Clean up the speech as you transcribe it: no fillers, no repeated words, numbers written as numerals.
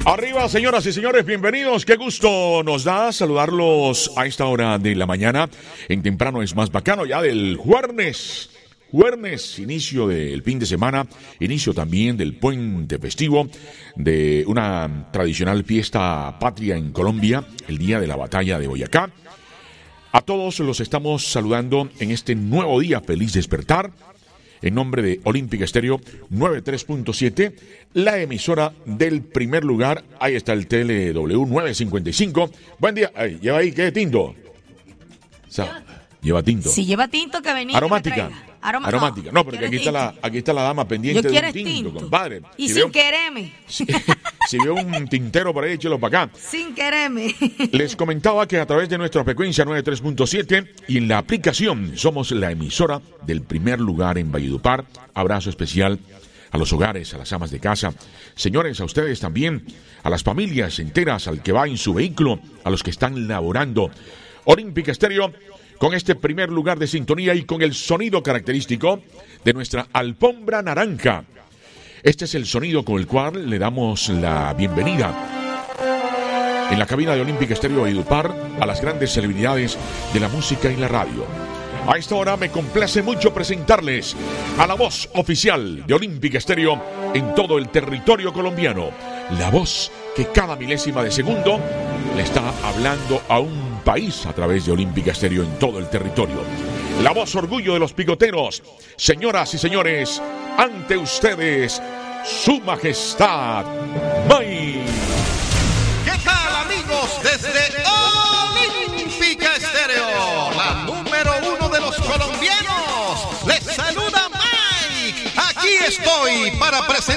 Arriba, señoras y señores, bienvenidos. Qué gusto nos da saludarlos a esta hora de la mañana. En Temprano es Más Bacano, ya del jueves. Jueves, inicio del fin de semana, inicio también del puente festivo, de una tradicional fiesta patria en Colombia, el día de la batalla de Boyacá. A todos los estamos saludando en este nuevo día, feliz despertar. En nombre de Olímpica Estéreo 93.7, la emisora del primer lugar. Ahí está el TLW 955. Buen día. Ay, lleva ahí, ¿qué tinto? Lleva tinto. Si lleva tinto, que venía. Aromática. Aromática. No, porque aquí está la dama pendiente de un tinto, compadre. Y si sin quererme. Si veo un tintero por ahí, échelo para acá. Sin quererme. Les comentaba que a través de nuestra frecuencia 93.7 y en la aplicación somos la emisora del primer lugar en Valledupar. Abrazo especial a los hogares, a las amas de casa. Señores, a ustedes también, a las familias enteras, al que va en su vehículo, a los que están laborando. Olímpica Estéreo, con este primer lugar de sintonía y con el sonido característico de nuestra alfombra naranja. Este es el sonido con el cual le damos la bienvenida en la cabina de Olímpica Estéreo Valledupar a las grandes celebridades de la música y la radio. A esta hora me complace mucho presentarles a la voz oficial de Olímpica Estéreo en todo el territorio colombiano. La voz que cada milésima de segundo le está hablando a un país a través de Olímpica Estéreo en todo el territorio. La voz orgullo de los picoteros. Señoras y señores, ante ustedes, su majestad, May. ¿Qué tal, amigos? Desde Olímpica Estéreo, la número 1 de los colombianos, les saluda Mike. Aquí estoy para presentar